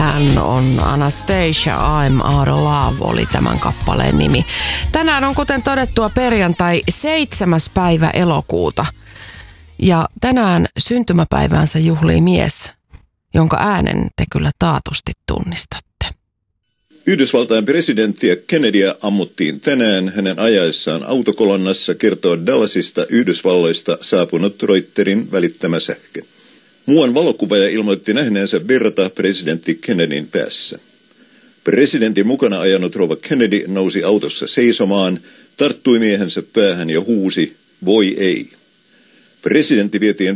Hän on Anastasia, I'm Out of Love oli tämän kappaleen nimi. Tänään on kuten todettua perjantai 7. päivä elokuuta. Ja tänään syntymäpäiväänsä juhlii mies, jonka äänen te kyllä taatusti tunnistatte. Yhdysvaltain presidenttiä Kennedyä ammuttiin tänään hänen ajaessaan autokolonnassa, kertoo Dallasista Yhdysvalloista saapunut Reutersin välittämä sähkö. Muuan valokuvaaja ilmoitti nähneensä verta presidentti Kennedyn päässä. Presidentin mukana ajanut rouva Kennedy nousi autossa seisomaan, tarttui miehensä päähän ja huusi, voi ei. Presidentti vietiin